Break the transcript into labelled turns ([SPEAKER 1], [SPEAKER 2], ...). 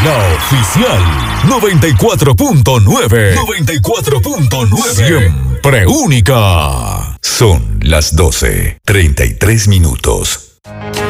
[SPEAKER 1] La oficial 94.9. 94.9. Siempre única. Son las 12:33.